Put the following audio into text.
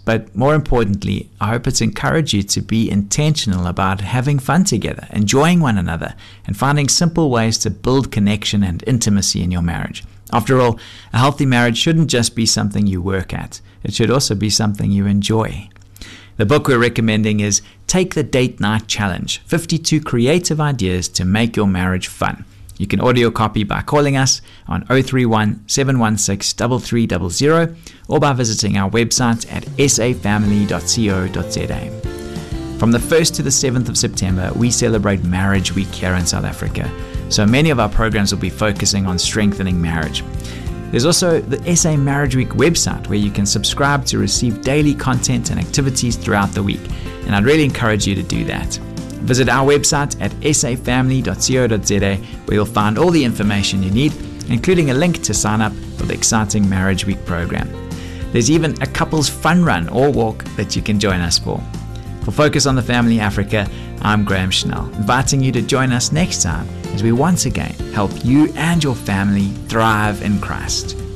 But more importantly, I hope it's encouraged you to be intentional about having fun together, enjoying one another, and finding simple ways to build connection and intimacy in your marriage. After all, a healthy marriage shouldn't just be something you work at. It should also be something you enjoy. The book we're recommending is Take the Date Night Challenge, 52 Creative Ideas to Make Your Marriage Fun. You can order your copy by calling us on 031-716-3300 or by visiting our website at safamily.co.za. From the 1st to the 7th of September, we celebrate Marriage Week here in South Africa. So many of our programs will be focusing on strengthening marriage. There's also the SA Marriage Week website where you can subscribe to receive daily content and activities throughout the week. And I'd really encourage you to do that. Visit our website at safamily.co.za where you'll find all the information you need, including a link to sign up for the exciting Marriage Week program. There's even a couples fun run or walk that you can join us for. For Focus on the Family Africa, I'm Graham Schnell, inviting you to join us next time as we once again help you and your family thrive in Christ.